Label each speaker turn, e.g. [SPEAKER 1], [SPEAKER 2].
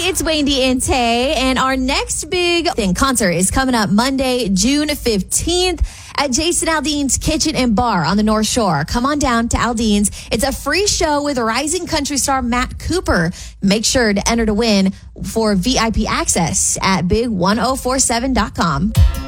[SPEAKER 1] it's Wendy and Tay, and our next big concert is coming up Monday, June 15th at Jason Aldean's Kitchen and Bar on the North Shore. Come on down to Aldean's. It's a free show with rising country star Matt Cooper. Make sure to enter to win for VIP access at big1047.com.